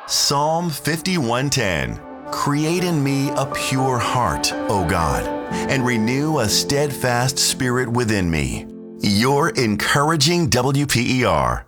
Psalm 51:10. Create in me a pure heart, O God, and renew a steadfast spirit within me. Your encouraging WPER.